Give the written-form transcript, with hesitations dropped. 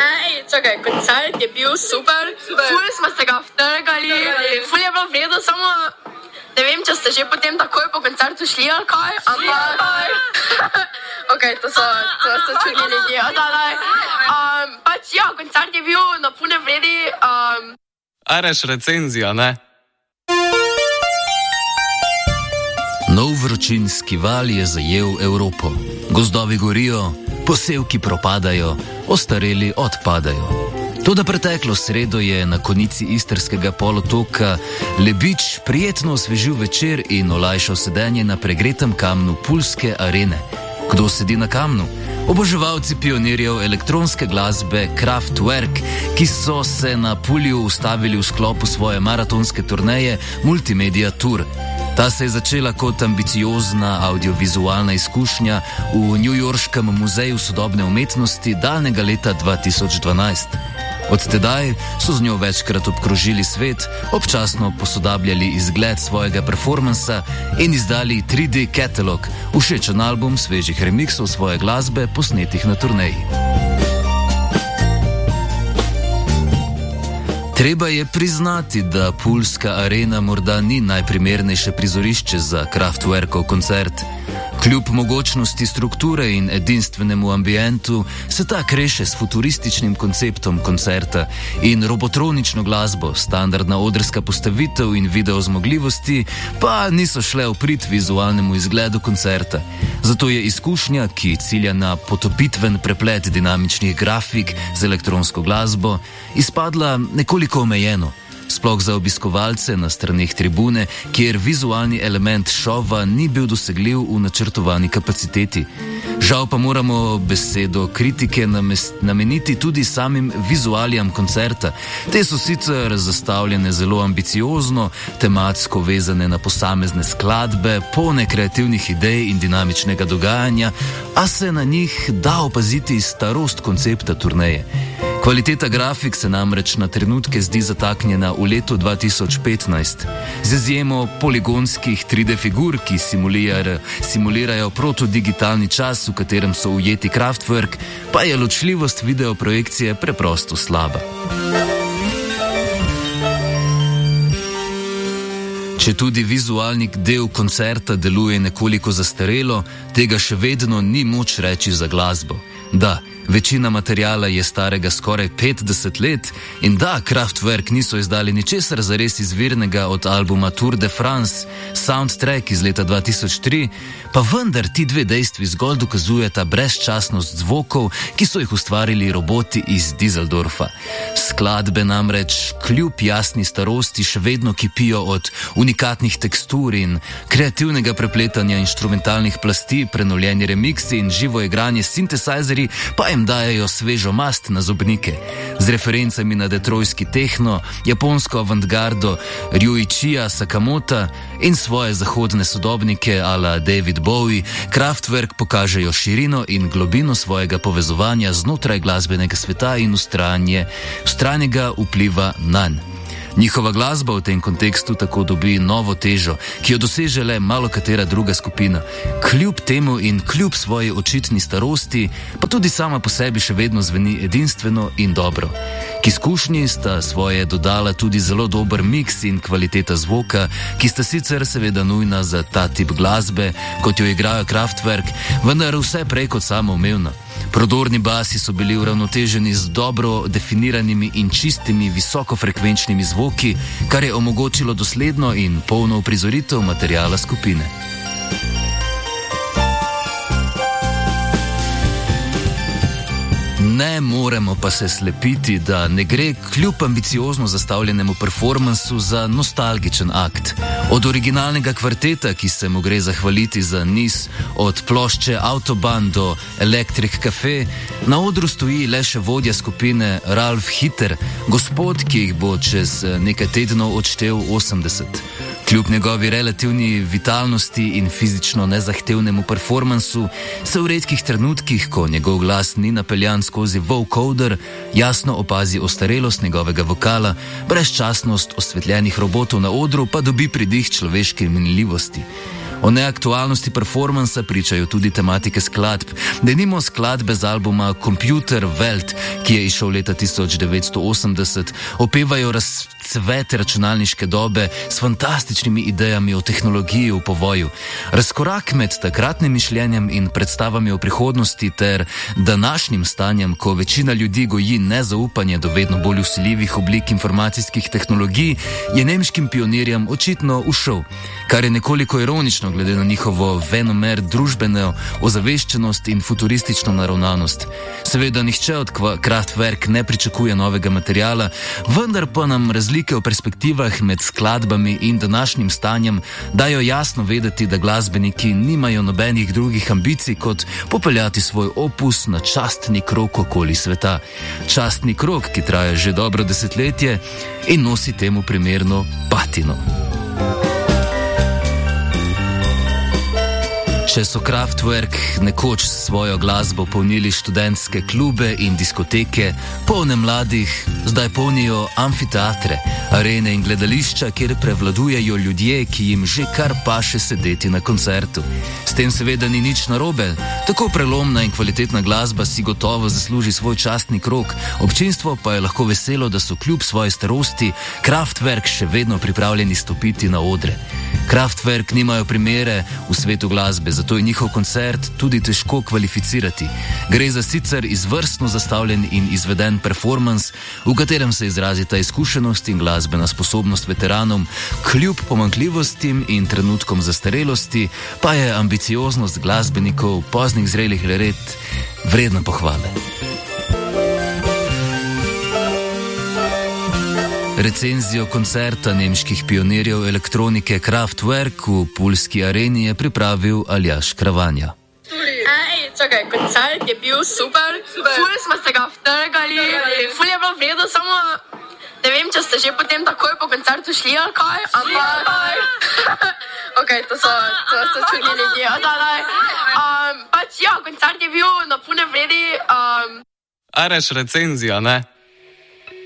Čakaj, koncert je bil super. Ful smo se ga vtrgali, ful je bilo vredo, samo ne vem, če ste že potem takoj po koncertu šli ali kaj, ampak... Ok, to so čudni ljudje. Pač ja, koncert je bil na pune vredi. Areš recenzija, ne? Nov vročinski val je zajel Evropo. Gozdovi gorijo, posevki propadajo, ostareli odpadajo. Toda preteklo sredo je na konici istrskega polotoka Lebič prijetno osvežil večer in olajšal sedenje na pregretem kamnu Pulske arene. Kdo sedi na kamnu? Oboževalci pionirjev elektronske glasbe Kraftwerk, ki so se na Pulju ustavili v sklopu svoje maratonske turneje Multimedia Tour. Ta se je začela kot ambiciozna audiovizualna izkušnja v newyorškem muzeju sodobne umetnosti daljnega leta 2012. Od tedaj so z njo večkrat obkrožili svet, občasno posodabljali izgled svojega performansa in izdali 3D katalog, všečen album svežih remiksov svoje glasbe, posnetih na turneji. Treba je priznati, da Pulska arena morda ni najprimernejše prizorišče za Kraftwerkov koncert. Kljub mogočnosti strukture in edinstvenemu ambientu se ta kreše s futurističnim konceptom koncerta in robotronično glasbo, standardna odrska postavitev in video zmogljivosti pa niso šle v prid vizualnemu izgledu koncerta. Zato je izkušnja, ki cilja na potopitven preplet dinamičnih grafik z elektronsko glasbo, izpadla nekoliko omejeno. Sploh za obiskovalce na straneh tribune, kjer vizualni element šova ni bil dosegljiv v načrtovani kapaciteti. Žal pa moramo besedo kritike nameniti tudi samim vizualijam koncerta. Te so sicer zastavljene zelo ambiciozno, tematsko vezane na posamezne skladbe, polne kreativnih idej in dinamičnega dogajanja, a se na njih da opaziti starost koncepta turneje. Kvaliteta grafik se namreč na trenutke zdi zataknjena v letu 2015. Z izjemo poligonskih 3D figur, ki simulirajo protodigitalni čas, v katerem so ujeti Kraftwerk, pa je ločljivost videoprojekcije preprosto slaba. Če tudi vizualni del koncerta deluje nekoliko zastarelo, tega še vedno ni moč reči za glasbo. Da, večina materiala je starega skoraj 50 let in da, Kraftwerk niso izdali ničesar zares izvirnega od albuma Tour de France, soundtrack iz leta 2003, pa vendar ti dve dejstvi zgolj dokazujeta brezčasnost zvokov, ki so jih ustvarili roboti iz Düsseldorfa. Skladbe namreč kljub jasni starosti še vedno kipijo od unikatnih tekstur in kreativnega prepletanja inštrumentalnih plasti, prenovljeni remiksi in živo igranje sintesajzerji pa jim dajejo svežo mast na zobnike. Z referencami na detrojski tehno, japonsko avantgardo Ryuichija Sakamota in svoje zahodne sodobnike ala David Bowie, Kraftwerk pokažejo širino in globino svojega povezovanja znotraj glasbenega sveta in vztrajnega vpliva nanj. Njihova glasba v tem kontekstu tako dobi novo težo, ki jo doseže le malo katera druga skupina. Kljub temu in kljub svoji očitni starosti, pa tudi sama po sebi še vedno zveni edinstveno in dobro. K izkušnji sta svoje dodala tudi zelo dober miks in kvaliteta zvoka, ki sta sicer seveda nujna za ta tip glasbe, kot jo igrajo Kraftwerk, vendar vse prej kot samoumevna. Prodorni basi so bili uravnoteženi z dobro definiranimi in čistimi visokofrekvenčnimi zvoki, kar je omogočilo dosledno in polno uprizoritev materiala skupine. Ne moremo pa se slepiti, da ne gre kljub ambiciozno zastavljenemu performansu za nostalgičen akt. Od originalnega kvarteta, ki se mu gre zahvaliti za niz, od plošče Autobahn do Electric Cafe, na odru stoji le še vodja skupine Ralf Hitter, gospod, ki jih bo čez nekaj tednov odštel 80. Kljub njegovi relativni vitalnosti in fizično nezahtevnemu performansu se v redkih trenutkih, ko njegov glas ni napeljan skozi vocoder, jasno opazi ostarelost njegovega vokala, brezčasnost osvetljenih robotov na odru pa dobi pridih človeške minljivosti. O neaktualnosti performansa pričajo tudi tematike skladb, denimo skladbe z albuma Computer Welt, ki je izšel leta 1980, opevajo razcvet računalniške dobe s fantastičnimi idejami o tehnologiji v povoju. Razkorak med takratnim mišljenjem in predstavami o prihodnosti ter današnjim stanjem, ko večina ljudi goji nezaupanje do vedno bolj vsiljivih oblik informacijskih tehnologij, je nemškim pionirjem očitno ušel, kar je nekoliko ironično glede na njihovo venomer družbeno ozaveščenost in futuristično naravnanost. Seveda nihče od Kraftwerk ne pričakuje novega materiala, vendar pa nam razlike v perspektivah med skladbami in današnjim stanjem dajo jasno vedeti, da glasbeniki nimajo nobenih drugih ambicij kot popeljati svoj opus na častni krog okoli sveta. Častni krog, ki traja že dobro desetletje in nosi temu primerno patino. Če so Kraftwerk nekoč svojo glasbo polnili študentske klube in diskoteke, polne mladih, zdaj polnijo amfiteatre, arene in gledališča, kjer prevladujejo ljudje, ki jim že kar paše sedeti na koncertu. S tem seveda ni nič narobe, tako prelomna in kvalitetna glasba si gotovo zasluži svoj častni krog, občinstvo pa je lahko veselo, da so kljub svoji starosti Kraftwerk še vedno pripravljeni stopiti na odre. Kraftwerk nimajo primere v svetu glasbe, zato je njihov koncert tudi težko kvalificirati. Gre za sicer izvrstno zastavljen in izveden performans, v katerem se izrazita izkušenost in glasbena sposobnost veteranom, kljub pomanjkljivostim in trenutkom zastarelosti, pa je ambicioznost glasbenikov poznih zrelih let vredna pohvale. Recenzijo koncerta nemških pionirjev elektronike Kraftwerk v Pulski areni je pripravil Aljaž Kravanja. Čakaj, koncert je bil super. Ful smo se ga vtrgali, ful je bilo vredo, samo ne vem, če ste že potem takoj po koncertu šli ali kaj, ampak ok, to so čudni ljudje. Pač ja, koncert je bil na pune vredi. Areš recenzija, ne?